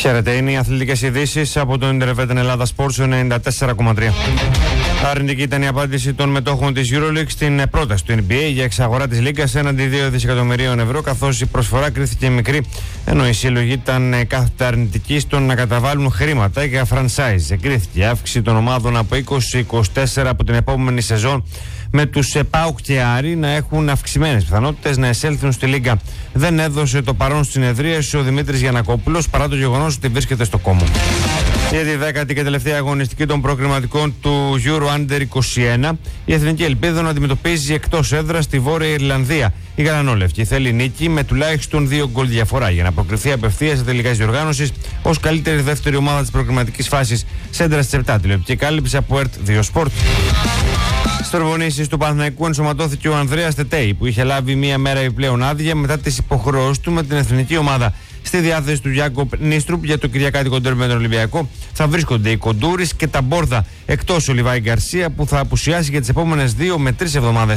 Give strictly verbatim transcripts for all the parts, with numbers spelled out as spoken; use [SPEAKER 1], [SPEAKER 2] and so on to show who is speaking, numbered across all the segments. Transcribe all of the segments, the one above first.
[SPEAKER 1] Χαίρετε, είναι οι αθλητικές ειδήσεις από το Ιντερβέτεν Ελλάδα Sports ενενήντα τέσσερα κόμμα τρία. Αρνητική ήταν η απάντηση των μετόχων της EuroLeague στην πρόταση του N B A για εξαγορά της Λίγκας έναντι δύο δισεκατομμυρίων ευρώ, καθώς η προσφορά κρίθηκε μικρή, ενώ η σύλλογη ήταν κάθετα αρνητική στο να καταβάλουν χρήματα για franchise. Εγκρίθηκε η αύξηση των ομάδων από είκοσι είκοσι τέσσερα από την επόμενη σεζόν, με τους ΠΑΟΚ και Άρη να έχουν αυξημένες πιθανότητες να εισέλθουν στη Λίγκα. Δεν έδωσε το παρόν συνεδρίαση ο Δημήτρης Γιαννακόπουλος, παρά το γεγονός ότι βρίσκεται στο κόμμα. Για τη δέκατη και τελευταία αγωνιστική των προκριματικών του Euro Under είκοσι ένα, η Εθνική Ελπίδα να αντιμετωπίζει εκτός έδρας στη Βόρεια Ιρλανδία. Η Γαλανόλευκη θέλει νίκη με τουλάχιστον δύο γκολ διαφορά για να προκριθεί απευθείας σε τελικά της διοργάνωσης ως καλύτερη δεύτερη ομάδα της προκριματικής φάσης. Σέντρα στις επτά, τηλεοπτική κάλυψη από ΕΡΤ δύο Sport. Στις προπονήσεις του Παναθηναϊκού ενσωματώθηκε ο Ανδρέας Τετέι, που είχε λάβει μία μέρα επιπλέον άδεια μετά τις υποχρεώσεις του με την εθνική ομάδα. Στη διάθεση του Γιάκοπ Νίστρουπ για το Κυριακάτικο ντέρμπι με τον Ολυμπιακό θα βρίσκονται οι Κοντούρης και τα Μπόρδα, εκτός ο Λιβάη Γκαρσία, που θα απουσιάσει για τις επόμενες δύο με τρεις εβδομάδες.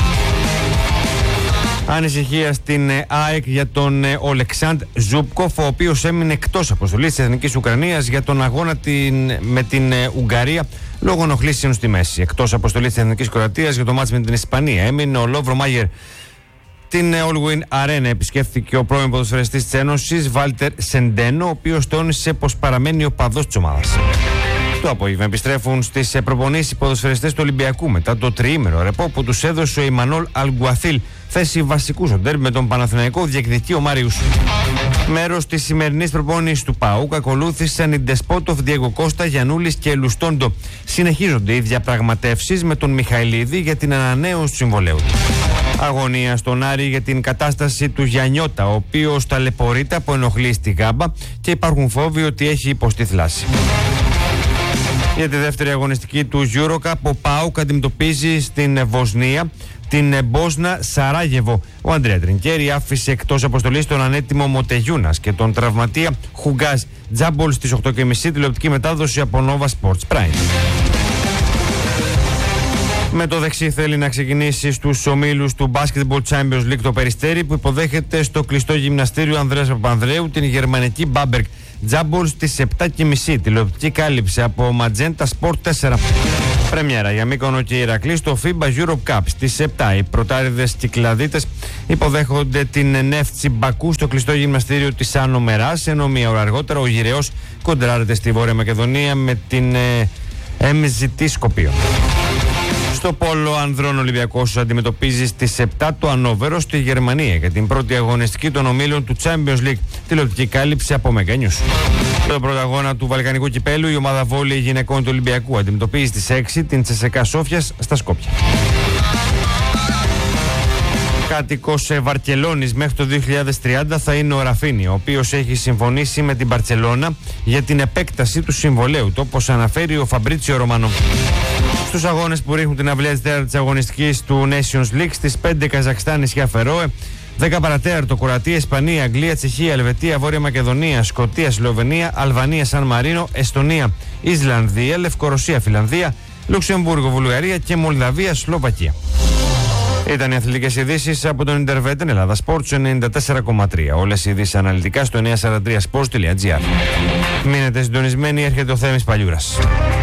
[SPEAKER 1] Ανησυχία στην ΑΕΚ για τον Ολεξάντ Ζούπκοφ, ο οποίος έμεινε εκτός αποστολής της Εθνικής Ουκρανίας για τον αγώνα την, με την Ουγγαρία λόγω ενοχλήσεων στη μέση. Εκτός αποστολής της Εθνικής Κροατίας για το μάτς με την Ισπανία έμεινε ο Λόβρο Μάγερ. Την All-Win Arena επισκέφθηκε ο πρώην ποδοσφαιριστής της Ένωσης, Βάλτερ Σεντένο, ο οποίος τόνισε πως παραμένει οπαδός της ομάδας. Το απόγευμα επιστρέφουν στις προπονήσεις οι ποδοσφαιριστές του Ολυμπιακού μετά το τριήμερο ρεπό που τους έδωσε ο Ιμανόλ Αλγκουαθίλ, θέση βασικού στο ντέρμπι με τον Παναθηναϊκό, διεκδικεί ο Μάριους. Μέρος της σημερινής προπόνησης του ΠΑΟΚ ακολούθησαν οι Ντεσπότοφ, Διέγκο Κώστα, Γιαννούλης και Λουστόντο. Συνεχίζονται οι διαπραγματεύσεις με τον Μιχαηλίδη για την ανανέωση του συμβολέου. Αγωνία στον Άρη για την κατάσταση του Γιαννιώτα, ο οποίος ταλαιπωρείται από ενοχλήσεις στη Γάμπα και υπάρχουν φόβοι ότι έχει υποστεί θλάση. Για τη δεύτερη αγωνιστική του EuroCup, ο ΠΑΟΚ αντιμετωπίζει στην Βοσνία την Μπόσνα Σαράγεβο. Ο Αντρέα Τρινκέρι άφησε εκτός αποστολής τον ανέτοιμο Μοτεγιούνας και τον τραυματία Χουγκάζ. Τζάμπολ στις οκτώ και μισή, τηλεοπτική μετάδοση από Nova Sports Prime. Με το δεξί θέλει να ξεκινήσει στους ομίλους του Basketball Champions League το Περιστέρι, που υποδέχεται στο κλειστό γυμναστήριο Ανδρέας Παπανδρέου την γερμανική Μπάμπερκ. Τζάμπολ στις επτά και μισή, τηλεοπτική κάλυψη από Magenta Sport τέσσερα. Πρεμιέρα για Μύκονο και Ηρακλή στο FIBA Europe Cup στις επτά. Οι πρωτάριδες Κυκλαδίτες υποδέχονται την Νεύτσι Μπακού στο κλειστό γυμναστήριο της Άνω Μεράς, ενώ μία ώρα αργότερα ο Γυραιός κοντράρεται στη Βόρεια Μακεδονία με την ε, εμ ζι τι Σκοπίο. Στο πόλο ανδρών, Ολυμπιακός αντιμετωπίζει στις επτά το Ανόβερο στη Γερμανία για την πρώτη αγωνιστική των ομίλων του Champions League. Τηλεοπτική κάλυψη από Mega News. Στο πρώτο αγώνα του Βαλκανικού Κυπέλου, η ομάδα βόλεϊ γυναικών του Ολυμπιακού αντιμετωπίζει στις έξι την Τσεσεκά Σόφιας στα Σκόπια. Κάτοικος Βαρκελόνης μέχρι το δύο χιλιάδες τριάντα θα είναι ο Ραφίνι, ο οποίος έχει συμφωνήσει με την Μπαρτσελώνα για την επέκταση του συμβολέου του, όπως αναφέρει ο Φαμπρίτσιο Ρωμανό. Στους αγώνες που ρίχνουν την αυλαία της τέταρτης αγωνιστικής του Nations League, στις πέντε Καζακστάν, νησιά Φερόε, δέκα παρατέταρτο Κροατία, Ισπανία, Αγγλία, Τσεχία, Ελβετία, Βόρεια Μακεδονία, Σκωτία, Σλοβενία, Αλβανία, Σαν Μαρίνο, Εστονία, Ισλανδία, Λευκορωσία, Φιλανδία, Λουξεμβούργο, Βουλγαρία και Μολδαβία, Σλοβακία. Ήταν οι αθλητικές ειδήσεις από τον Ιντερβέτεν Ελλάδα Sports ενενήντα τέσσερα κόμμα τρία. Όλες οι ειδήσεις αναλυτικά στο εννιακόσια σαράντα τρία sports τελεία gr. Μείνετε συντονισμένοι, έρχεται ο Θέμης Παλιούρας.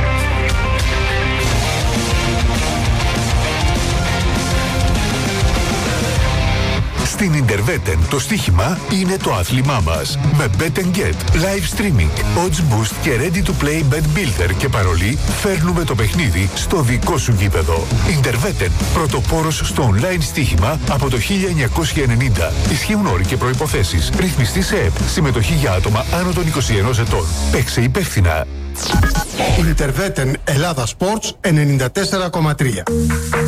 [SPEAKER 2] Στην Ιντερβέτεν το στοίχημα είναι το άθλημά μας. Με Bet and Get, live streaming, odds boost και ready to play bet builder και παρολί, φέρνουμε το παιχνίδι στο δικό σου γήπεδο. Ιντερβέτεν, πρωτοπόρος στο online στοίχημα από το χίλια εννιακόσια ενενήντα. Ισχύουν όροι και προϋποθέσεις. Ρυθμιστή σε ΕΠ. Συμμετοχή για άτομα άνω των είκοσι ενός ετών. Παίξε υπεύθυνα.
[SPEAKER 3] Ιντερβέτεν Ελλάδα Sports ενενήντα τέσσερα κόμμα τρία.